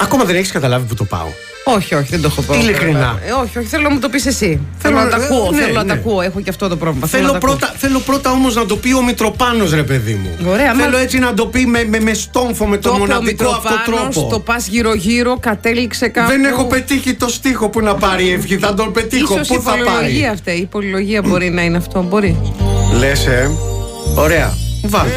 Ακόμα δεν έχεις καταλάβει που το πάω? Όχι, δεν το έχω πω. Ειλικρινά. Όχι, θέλω να μου το πεις εσύ. Θέλω να τα ακούω. Θέλω να τα ακούω. Έχω και αυτό το πρόβλημα. Θέλω πρώτα όμως να το πει ο Μητροπάνος, ρε παιδί μου. Ωραία, θέλω έτσι να το πει με στόμφο, με τον μοναδικό αυτό τρόπο. Το πας γύρω-γύρω, κατέληξε κάπου. Δεν έχω πετύχει το στίχο που να πάρει ευχή. Θα τον πετύχω. Πού θα πάρει? Η πολυλογία μπορεί να είναι αυτό. Μπορεί. Λες, ωραία. Βάλε.